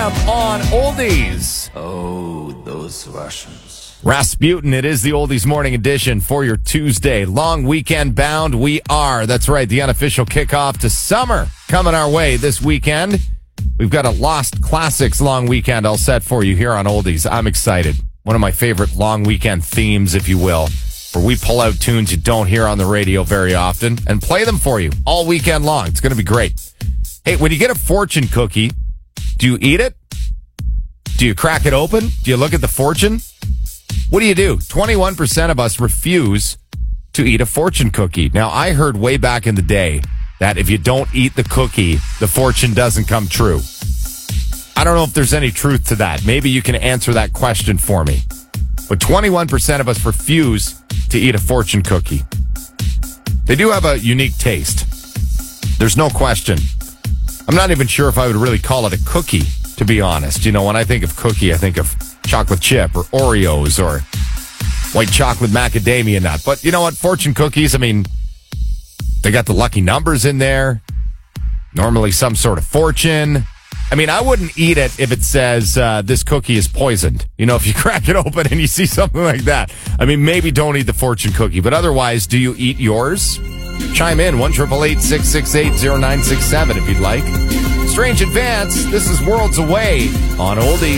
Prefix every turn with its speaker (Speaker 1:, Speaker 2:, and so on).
Speaker 1: up on Oldies.
Speaker 2: Oh, those Russians.
Speaker 1: Rasputin, it is the Oldies Morning Edition for your Tuesday. Long weekend bound we are. That's right, the unofficial kickoff to summer coming our way this weekend. We've got a Lost Classics long weekend all set for you here on Oldies. I'm excited. One of my favorite long weekend themes, if you will, where we pull out tunes you don't hear on the radio very often and play them for you all weekend long. It's going to be great. Hey, when you get a fortune cookie, do you eat it? Do you crack it open? Do you look at the fortune? What do you do? 21% of us refuse to eat a fortune cookie. Now, I heard way back in the day that if you don't eat the cookie, the fortune doesn't come true. I don't know if there's any truth to that. Maybe you can answer that question for me. But 21% of us refuse to eat a fortune cookie. They do have a unique taste. There's no question. I'm not even sure if I would really call it a cookie, to be honest. You know, when I think of cookie, I think of chocolate chip or Oreos or white chocolate macadamia nut. But you know what? Fortune cookies, I mean, they got the lucky numbers in there. Normally some sort of fortune. I mean, I wouldn't eat it if it says this cookie is poisoned. You know, if you crack it open and you see something like that. I mean, maybe don't eat the fortune cookie. But otherwise, do you eat yours? Chime in, 1-888-668-0967 if you'd like. Strange Advance, this is Worlds Away on Oldies.